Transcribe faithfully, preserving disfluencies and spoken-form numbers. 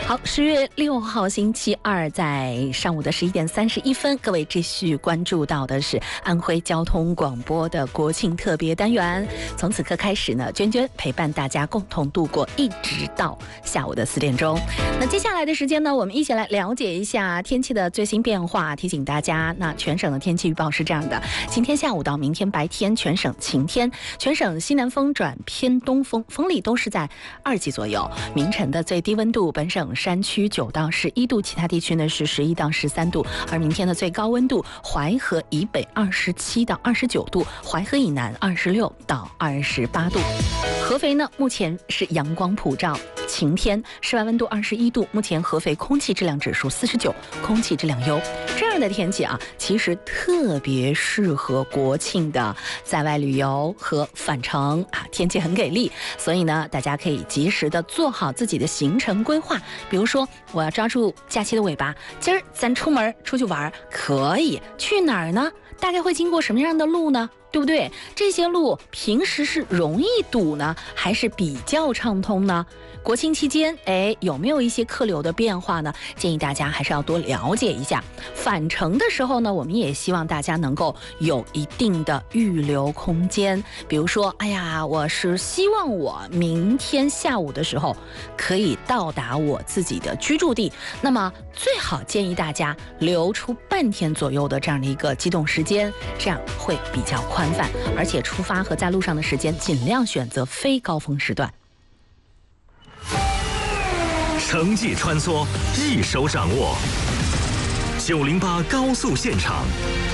好，十月六号星期二，在上午的十一点三十一分，各位继续关注到的是安徽交通广播的国庆特别单元。从此刻开始呢，娟娟陪伴大家共同度过，一直到下午的四点钟。那接下来的时间呢，我们一起来了解一下天气的最新变化。提醒大家，那全省的天气预报是这样的：今天下午到明天白天，全省晴天，全省西南风转偏东风，风力都是在二级左右。明晨的最低温度，本省山区九到十一度，其他地区呢是十一到十三度。而明天的最高温度，淮河以北二十七到二十九度，淮河以南二十六到二十八度。合肥呢，目前是阳光普照，晴天，室外温度二十一度。目前合肥空气质量指数四十九，空气质量优。这样的天气啊，其实特别适合国庆的在外旅游和返程啊，天气很给力，所以呢，大家可以及时的做好自己的行程规划。比如说，我要抓住假期的尾巴，今儿咱出门出去玩，可以去哪儿呢？大概会经过什么样的路呢？对不对？这些路平时是容易堵呢，还是比较畅通呢？国庆期间，哎，有没有一些客流的变化呢？建议大家还是要多了解一下。返程的时候呢，我们也希望大家能够有一定的预留空间。比如说，哎呀，我是希望我明天下午的时候可以到达我自己的居住地，那么最好建议大家留出半天左右的这样的一个机动时间，这样会比较宽泛，而且出发和在路上的时间尽量选择非高峰时段。 城际穿梭，一手掌握。九零八高速现场，